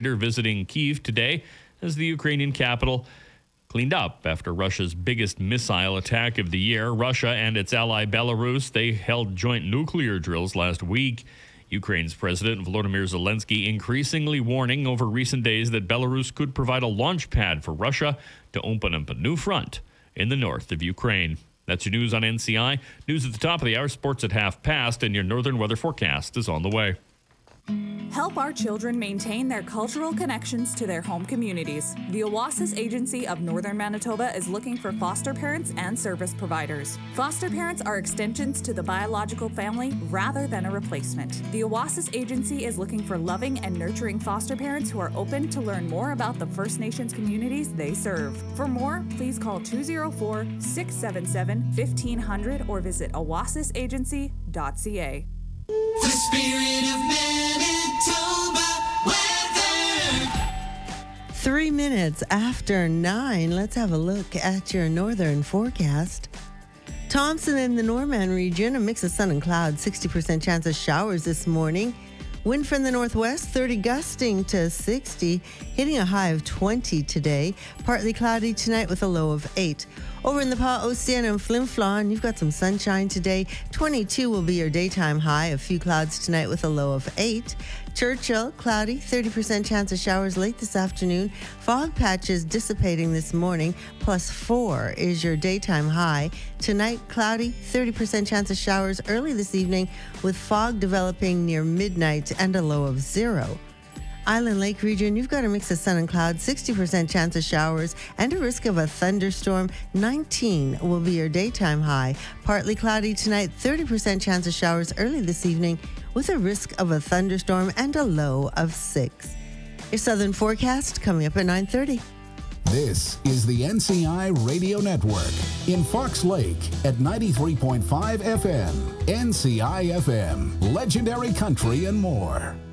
visiting Kyiv today as the Ukrainian capital cleaned up after Russia's biggest missile attack of the year. Russia and its ally Belarus, they held joint nuclear drills last week. Ukraine's President Volodymyr Zelensky increasingly warning over recent days that Belarus could provide a launch pad for Russia to open up a new front in the north of Ukraine. That's your news on NCI. News at the top of the hour, sports at half past, and your northern weather forecast is on the way. Help our children maintain their cultural connections to their home communities. The Oasis Agency of Northern Manitoba is looking for foster parents and service providers. Foster parents are extensions to the biological family rather than a replacement. The Oasis Agency is looking for loving and nurturing foster parents who are open to learn more about the First Nations communities they serve. For more, please call 204-677-1500 or visit oasisagency.ca. The spirit of Manitoba weather. 3 minutes after 9, let's have a look at your northern forecast. Thompson in the Norman region, a mix of sun and clouds, 60% chance of showers this morning. Wind from the northwest, 30 gusting to 60, hitting a high of 20 today. Partly cloudy tonight with a low of 8. Over in the Pas-Océan and Flin Flon, you've got some sunshine today. 22 will be your daytime high. A few clouds tonight with a low of 8. Churchill, cloudy, 30% chance of showers late this afternoon. Fog patches dissipating this morning, +4 is your daytime high. Tonight, cloudy, 30% chance of showers early this evening with fog developing near midnight and a low of 0. Island Lake region, you've got a mix of sun and clouds, 60% chance of showers and a risk of a thunderstorm. 19 will be your daytime high. Partly cloudy tonight, 30% chance of showers early this evening with a risk of a thunderstorm and a low of 6. Your southern forecast coming up at 9:30. This is the NCI Radio Network in Fox Lake at 93.5 FM. NCI FM, legendary country and more.